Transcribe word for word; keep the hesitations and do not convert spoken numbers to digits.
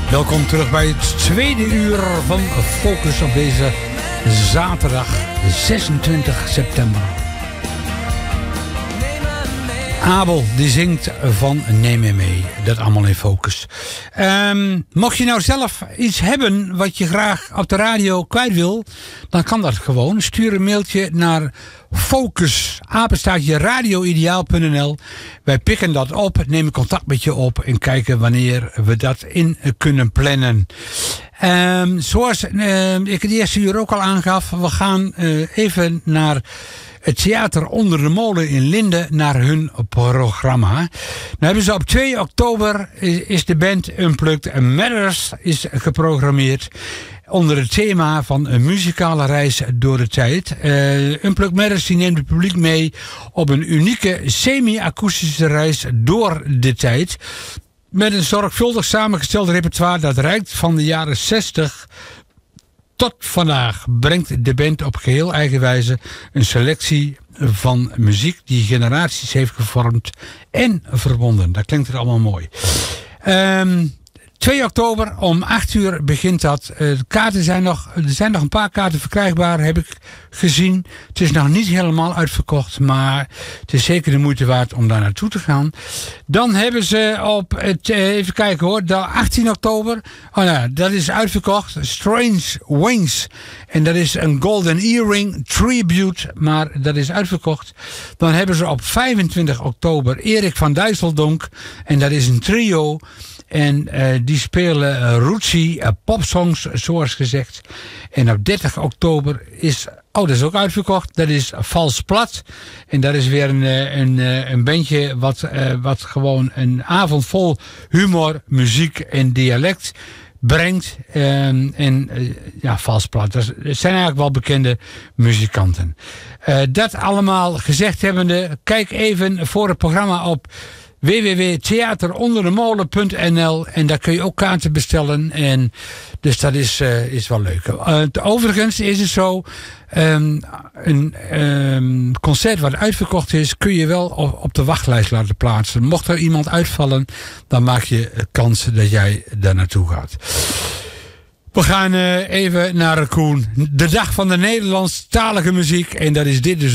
Welkom terug bij het tweede uur van Focus op deze zaterdag zesentwintig september. Abel die zingt van Neem me mee. Dat allemaal in Focus. Um, mocht je nou zelf iets hebben wat je graag op de radio kwijt wil, dan kan dat gewoon. Stuur een mailtje naar Focus, apenstaartje radioideaal punt n l. Wij pikken dat op, nemen contact met je op en kijken wanneer we dat in kunnen plannen. Um, zoals uh, ik het eerste uur ook al aangaf, we gaan uh, even naar het Theater Onder de Molen in Linden naar hun programma. Nou hebben ze op twee oktober is, is de band Unplugged Matters is geprogrammeerd onder het thema van een muzikale reis door de tijd. Uh, Unplugged Matters die neemt het publiek mee op een unieke semi-akoestische reis door de tijd. Met een zorgvuldig samengesteld repertoire dat reikt van de jaren zestig tot vandaag. Brengt de band op geheel eigen wijze een selectie van muziek die generaties heeft gevormd en verbonden. Dat klinkt er allemaal mooi. Um, twee oktober om acht uur begint dat. Uh, de kaarten zijn nog, er zijn nog een paar kaarten verkrijgbaar, heb ik gezien. Het is nog niet helemaal uitverkocht, maar het is zeker de moeite waard om daar naartoe te gaan. Dan hebben ze op het, uh, even kijken hoor, de achttien oktober. Oh nou, dat is uitverkocht. Strange Wings. En dat is een Golden Earring Tribute, maar dat is uitverkocht. Dan hebben ze op vijfentwintig oktober Erik van Dijsseldonk. En dat is een trio. En uh, die spelen uh, rootsy uh, popsongs, zoals gezegd. En op dertig oktober is, oh dat is ook uitverkocht, dat is Vals Plat. En dat is weer een, een, een bandje wat, uh, wat gewoon een avond vol humor, muziek en dialect brengt. Um, en uh, ja, Vals Plat, dat zijn eigenlijk wel bekende muzikanten. Uh, dat allemaal gezegd hebbende, kijk even voor het programma op w w w punt theater onder de molen punt n l en daar kun je ook kaarten bestellen. En dus dat is, uh, is wel leuk. Uh, overigens is het zo, um, een um, concert wat uitverkocht is, kun je wel op, op de wachtlijst laten plaatsen. Mocht er iemand uitvallen, dan maak je kans dat jij daar naartoe gaat. We gaan uh, even naar Koen. De dag van de Nederlandstalige muziek. En dat is dit dus.